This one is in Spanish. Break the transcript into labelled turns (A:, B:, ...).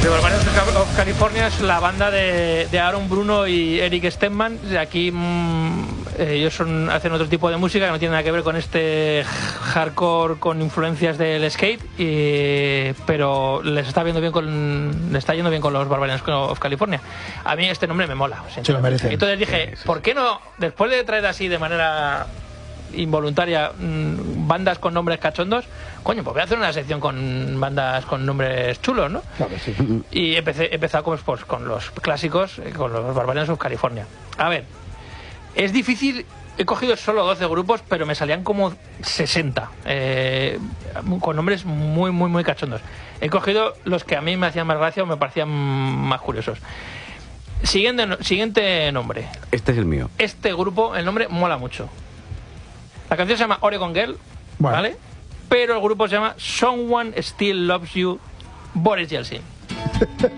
A: The Barbarians of California es la banda de Aaron Bruno y Eric Stenman. De aquí ellos hacen otro tipo de música que no tiene nada que ver con este hardcore con influencias del skate, pero les está yendo bien con los Barbarians of California. A mí este nombre me mola.
B: Se lo merecen.
A: Entonces dije, ¿por qué no, después de traer así de manera involuntaria bandas con nombres cachondos, coño, pues voy a hacer una sección con bandas con nombres chulos, ¿no?
B: Claro que sí.
A: Y empecé pues, con los clásicos, con los Barbarians of California. A ver, es difícil, he cogido solo 12 grupos, pero me salían como 60, con nombres muy, muy, muy cachondos. He los que a mí me hacían más gracia o me parecían más curiosos. Siguiente nombre.
C: Este es el mío.
A: Este grupo, el nombre mola mucho. La canción se llama Oregon Girl,
B: bueno,
A: ¿vale? Pero el grupo se llama Someone Still Loves You, Boris Yeltsin.